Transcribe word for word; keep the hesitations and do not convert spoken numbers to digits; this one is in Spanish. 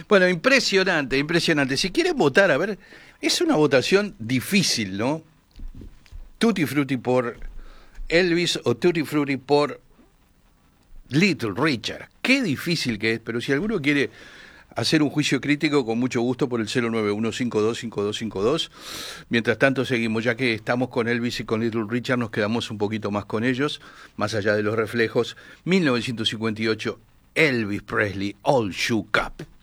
Bueno, impresionante, impresionante. Si quieren votar, a ver, es una votación difícil, ¿no? Tutti Frutti por Elvis o Tutti Frutti por Little Richard. Qué difícil que es, pero si alguno quiere hacer un juicio crítico, con mucho gusto por el cero nueve uno cinco dos cinco dos cinco dos. Mientras tanto seguimos, ya que estamos con Elvis y con Little Richard, nos quedamos un poquito más con ellos, más allá de los reflejos. mil novecientos cincuenta y ocho, Elvis Presley, All Shook Up.